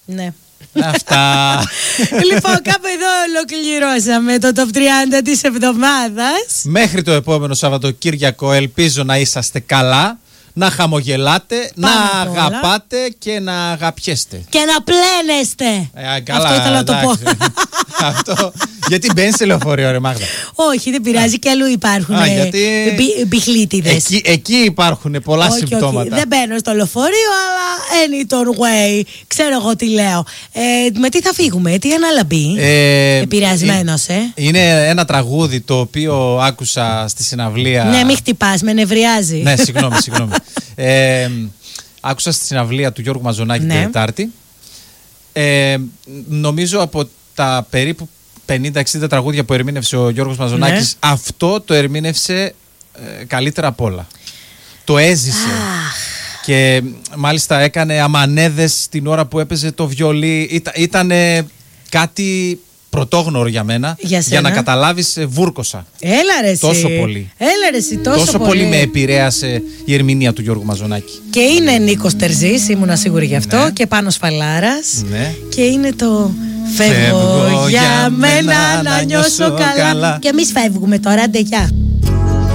Ναι. Αυτά. Λοιπόν, κάπου εδώ ολοκληρώσαμε το top 30 της εβδομάδας. Μέχρι το επόμενο Σαββατοκύριακο ελπίζω να είσαστε καλά, να χαμογελάτε, να αγαπάτε και να αγαπιέστε. Και να πλένεστε. Καλά, αυτό ήθελα να το πω. Αυτό, γιατί μπαίνεις σε λεωφορείο, ρε Μάγδα? Όχι, δεν πειράζει, και αλλού υπάρχουν μπιχλίτιδες. Εκεί υπάρχουν πολλά συμπτώματα. Όχι, δεν μπαίνω στο λεωφορείο, αλλά any way. Ξέρω εγώ τι λέω. Με τι θα φύγουμε, τι αναλαμπεί? Επηρεασμένος, Είναι ένα τραγούδι το οποίο άκουσα στη συναυλία. Ναι, μην χτυπάς, με νευριάζει. Ναι, συγγνώμη. Άκουσα στη συναυλία του Γιώργου Μαζονάκη την Τετάρτη. Νομίζω από τα περίπου 50-60 τραγούδια που ερμήνευσε ο Γιώργος Μαζονάκης, αυτό το ερμήνευσε καλύτερα απ' όλα. Το έζησε. Και μάλιστα έκανε αμανέδες την ώρα που έπαιζε το βιολί. Ήτανε κάτι πρωτόγνωρο για μένα. Για να καταλάβεις, βούρκωσα. Έλα ρε εσύ. Τόσο πολύ. Τόσο πολύ με επηρέασε η ερμηνεία του Γιώργου Μαζονάκη. Και είναι Νίκος Τερζής, ήμουνα σίγουρη γι' αυτό. Και Πάνος Φαλάρας. Και είναι το φεύγω για μένα να νιώσω καλά. Και εμείς φεύγουμε τώρα, άντε γεια.